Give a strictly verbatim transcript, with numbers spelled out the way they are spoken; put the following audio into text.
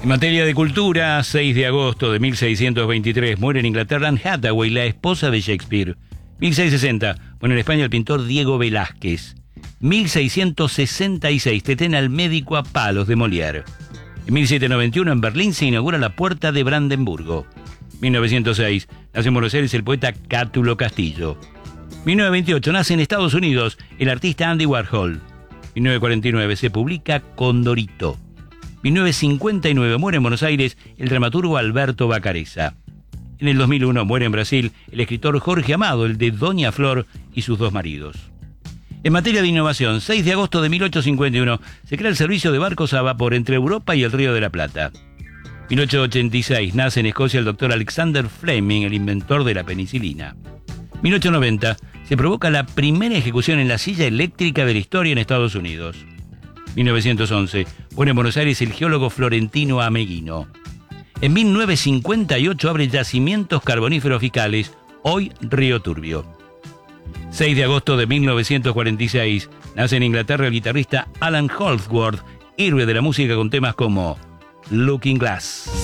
En materia de cultura, seis de agosto de mil seiscientos veintitrés muere en Inglaterra Anne Hathaway, la esposa de Shakespeare. mil seiscientos sesenta muere en España el pintor Diego Velázquez. mil seiscientos sesenta y seis tetena al médico a palos de Molière. En mil setecientos noventa y uno en Berlín se inaugura la Puerta de Brandenburgo. mil novecientos seis nace en Buenos Aires el poeta Cátulo Castillo. mil novecientos veintiocho nace en Estados Unidos el artista Andy Warhol. mil novecientos cuarenta y nueve se publica Condorito. mil novecientos cincuenta y nueve muere en Buenos Aires el dramaturgo Alberto Bacareza. En el dos mil uno muere en Brasil el escritor Jorge Amado, el de Doña Flor y sus dos maridos. En materia de innovación, seis de agosto de mil ochocientos cincuenta y uno se crea el servicio de barcos a vapor entre Europa y el Río de la Plata. mil ochocientos ochenta y seis nace en Escocia el doctor Alexander Fleming, el inventor de la penicilina. mil ochocientos noventa se provoca la primera ejecución en la silla eléctrica de la historia en Estados Unidos. mil novecientos once muere en Buenos Aires el geólogo Florentino Ameghino. En mil novecientos cincuenta y ocho abre Yacimientos Carboníferos Fiscales, hoy Río Turbio. seis de agosto de mil novecientos cuarenta y seis nace en Inglaterra el guitarrista Alan Holdsworth, héroe de la música con temas como Looking Glass.